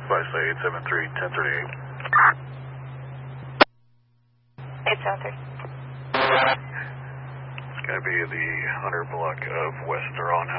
say 873, 1038. 873. It's going to be the 100 block of West Huron